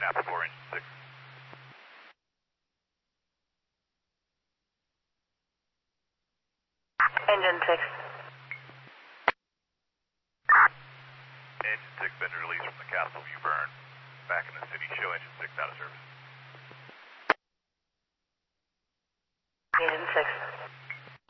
Capsule 4, Engine 6. Engine 6. Engine 6 been released from the Castle View burn. Back in the city, show Engine 6 out of service. Engine 6.